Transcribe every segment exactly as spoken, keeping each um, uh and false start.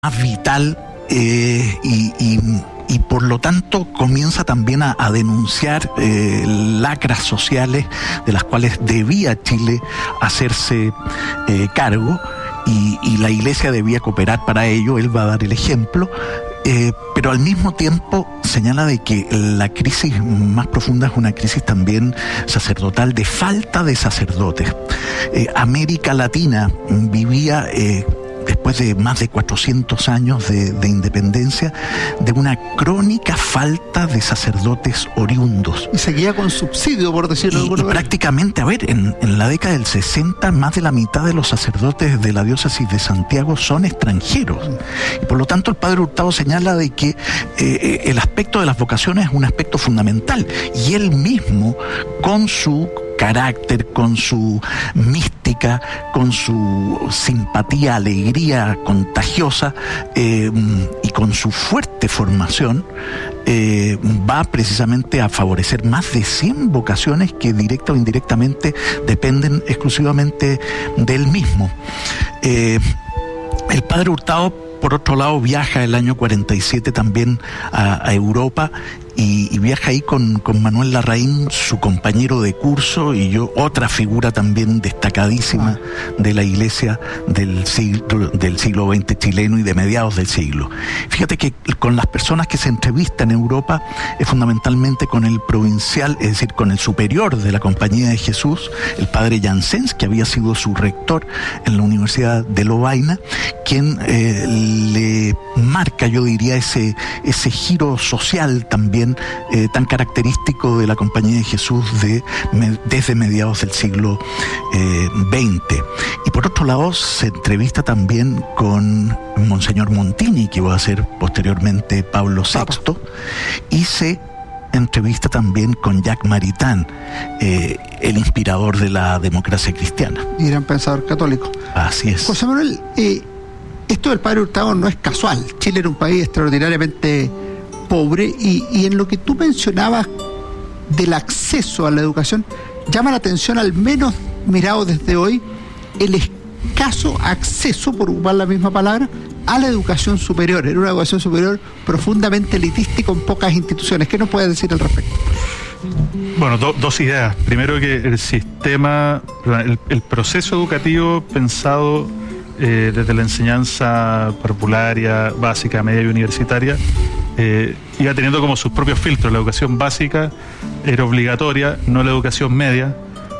más vital eh, y, y, y por lo tanto comienza también a, a denunciar eh, lacras sociales de las cuales debía Chile hacerse eh, cargo y, y la Iglesia debía cooperar para ello. Él va a dar el ejemplo. Eh, pero al mismo tiempo señala de que la crisis más profunda es una crisis también sacerdotal, de falta de sacerdotes. Eh, América Latina vivía, eh, después de más de cuatrocientos años de, de independencia, de una crónica falta de sacerdotes oriundos. Y seguía con subsidio, por decirlo de alguna manera. Y manera. prácticamente, a ver, en, en la década del sesenta, más de la mitad de los sacerdotes de la diócesis de Santiago son extranjeros. Y por lo tanto, el padre Hurtado señala de que eh, el aspecto de las vocaciones es un aspecto fundamental. Y él mismo, con su carácter, con su mística, con su simpatía, alegría contagiosa eh, y con su fuerte formación, eh, va precisamente a favorecer más de cien vocaciones que directa o indirectamente dependen exclusivamente de él mismo. Eh, el padre Hurtado, por otro lado, viaja el año cuarenta y siete también a, a Europa y, y viaja ahí con, con Manuel Larraín, su compañero de curso, y yo, otra figura también destacadísima de la Iglesia del siglo, del siglo veinte chileno y de mediados del siglo. Fíjate que con las personas que se entrevistan en Europa es fundamentalmente con el provincial, es decir, con el superior de la Compañía de Jesús, el padre Janssens, que había sido su rector en la Universidad de Lovaina, quien eh, le marca, yo diría, ese, ese giro social también eh, tan característico de la Compañía de Jesús de, me, desde mediados del siglo eh, veinte. Y por otro lado se entrevista también con Monseñor Montini, que va a ser posteriormente Pablo sexto, y se entrevista también con Jacques Maritain, eh, el inspirador de la democracia cristiana. Y gran pensador católico. Así es. José Manuel, eh, esto del padre Hurtado no es casual. Chile era un país extraordinariamente pobre y, y en lo que tú mencionabas del acceso a la educación, llama la atención, al menos mirado desde hoy, el escaso acceso, por ocupar la misma palabra, a la educación superior. Era una educación superior profundamente elitista y con pocas instituciones. ¿Qué nos puedes decir al respecto? Bueno, do, dos ideas. Primero, que el sistema, el, el proceso educativo pensado eh, desde la enseñanza parvularia, básica, media y universitaria, eh, iba teniendo como sus propios filtros. La educación básica era obligatoria, no la educación media.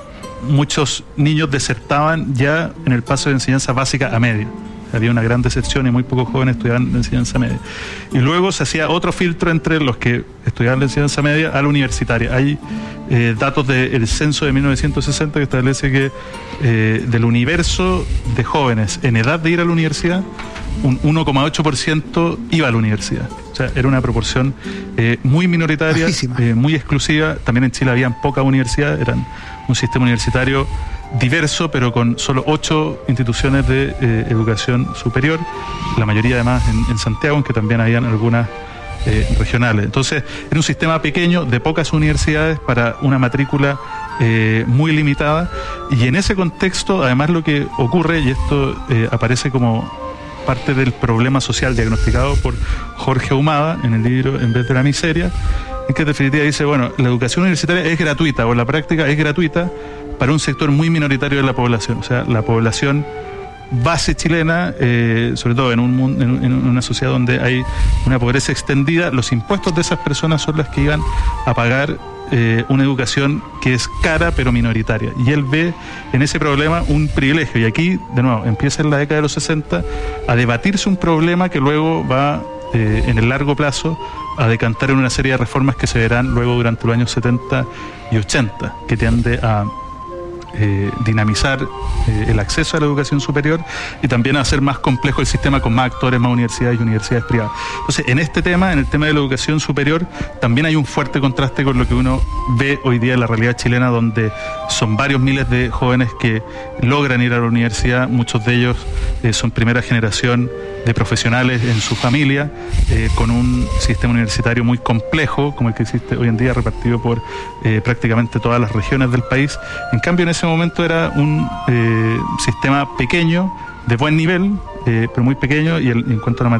Muchos niños desertaban ya en el paso de enseñanza básica a media. Había una gran deserción y muy pocos jóvenes estudiaban la enseñanza media. Y luego se hacía otro filtro entre los que estudiaban la enseñanza media a la universitaria. Hay eh, datos del censo de mil novecientos sesenta que establece que eh, del universo de jóvenes en edad de ir a la universidad, un uno coma ocho por ciento iba a la universidad. O sea, era una proporción eh, muy minoritaria, eh, muy exclusiva. También en Chile habían pocas universidades, eran un sistema universitario diverso, pero con solo ocho instituciones de eh, educación superior, la mayoría además en, en Santiago, aunque también habían algunas eh, regionales. Entonces, era un sistema pequeño, de pocas universidades, para una matrícula eh, muy limitada, y en ese contexto, además, lo que ocurre, y esto eh, aparece como parte del problema social diagnosticado por Jorge Ahumada en el libro En vez de la miseria, es que en definitiva dice, bueno, la educación universitaria es gratuita, o la práctica es gratuita, para un sector muy minoritario de la población. O sea, la población base chilena, eh, sobre todo en, un, en, en una sociedad donde hay una pobreza extendida, los impuestos de esas personas son las que iban a pagar eh, una educación que es cara pero minoritaria. Y él ve en ese problema un privilegio. Y aquí, de nuevo, empieza en la década de los sesenta a debatirse un problema que luego va, eh, en el largo plazo, a decantar en una serie de reformas que se verán luego durante los años setenta y ochenta, que tiende a Eh, dinamizar eh, el acceso a la educación superior y también a hacer más complejo el sistema con más actores, más universidades y universidades privadas. Entonces, en este tema, en el tema de la educación superior, también hay un fuerte contraste con lo que uno ve hoy día en la realidad chilena, donde son varios miles de jóvenes que logran ir a la universidad. Muchos de ellos eh, son primera generación de profesionales en su familia, eh, con un sistema universitario muy complejo, como el que existe hoy en día, repartido por eh, prácticamente todas las regiones del país. En cambio, en ese momento era un eh, sistema pequeño, de buen nivel, eh, pero muy pequeño, y, el, y en cuanto a la